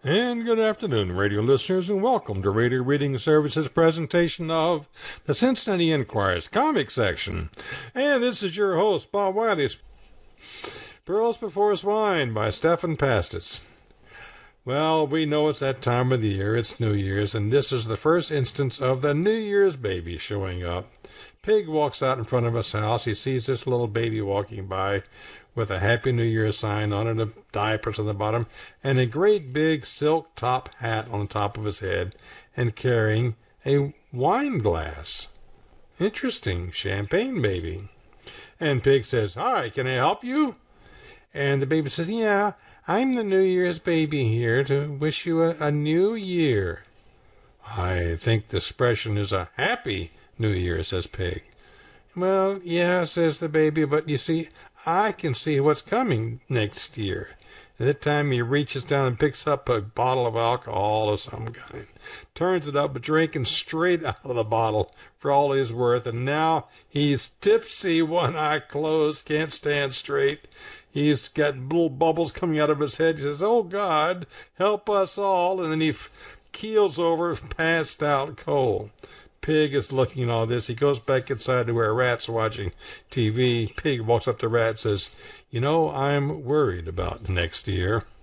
And good afternoon, radio listeners, and welcome to Radio Reading Services presentation of the Cincinnati Enquirer's comic section. And this is your host, Bob Wiley. Pearls Before Swine by Stefan Pastis. Well, we know it's that time of the year. It's New Year's, and this is the first instance of the New Year's baby showing up. Pig walks out in front of his house. He sees this little baby walking by with a Happy New Year sign on it, a diapers on the bottom, and a great big silk top hat on the top of his head, and carrying a wine glass. Interesting. Champagne baby. And Pig says, "Hi, can I help you?" And the baby says, "Yeah, I'm the New Year's baby here to wish you a new year." "I think the expression is a happy New Year," says Pig. "Well, yeah," says the baby, "but you see, I can see what's coming next year." At that time, he reaches down and picks up a bottle of alcohol of some kind, turns it up, drinking straight out of the bottle for all he's worth, and now he's tipsy, one eye closed, can't stand straight. He's got little bubbles coming out of his head. He says, "Oh, God, help us all," and then he keels over, passed out cold. Pig is looking at all this. He goes back inside to where Rat's watching TV. Pig walks up to Rat and says, "You know, I'm worried about next year."